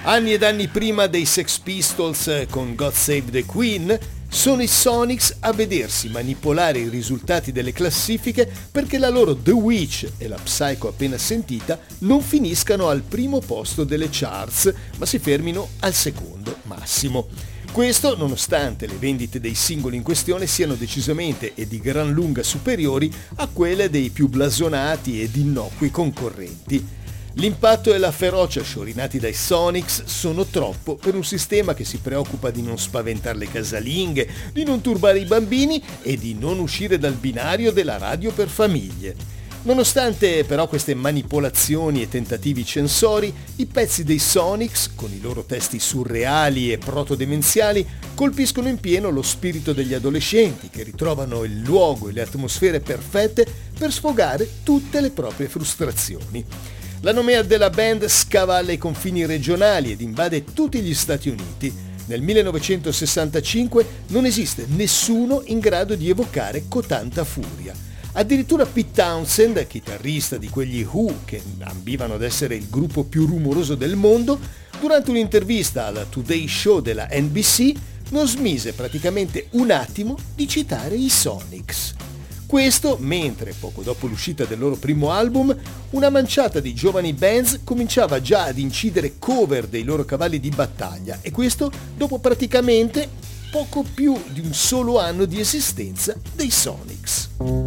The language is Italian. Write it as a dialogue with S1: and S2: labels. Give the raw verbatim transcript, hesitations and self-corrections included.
S1: Anni ed anni prima dei Sex Pistols con God Save the Queen, sono i Sonics a vedersi manipolare i risultati delle classifiche perché la loro The Witch e la Psycho appena sentita non finiscano al primo posto delle charts, ma si fermino al secondo massimo. Questo nonostante le vendite dei singoli in questione siano decisamente e di gran lunga superiori a quelle dei più blasonati ed innocui concorrenti. L'impatto e la ferocia sciorinati dai Sonics sono troppo per un sistema che si preoccupa di non spaventare le casalinghe, di non turbare i bambini e di non uscire dal binario della radio per famiglie. Nonostante però queste manipolazioni e tentativi censori, i pezzi dei Sonics, con i loro testi surreali e proto-demenziali, colpiscono in pieno lo spirito degli adolescenti che ritrovano il luogo e le atmosfere perfette per sfogare tutte le proprie frustrazioni. La nomea della band scavalla i confini regionali ed invade tutti gli Stati Uniti. Nel millenovecentosessantacinque non esiste nessuno in grado di evocare cotanta furia. Addirittura Pete Townshend, chitarrista di quegli Who che ambivano ad essere il gruppo più rumoroso del mondo, durante un'intervista alla Today Show della N B C non smise praticamente un attimo di citare i Sonics. Questo mentre, poco dopo l'uscita del loro primo album, una manciata di giovani bands cominciava già ad incidere cover dei loro cavalli di battaglia, e questo dopo praticamente poco più di un solo anno di esistenza dei Sonics.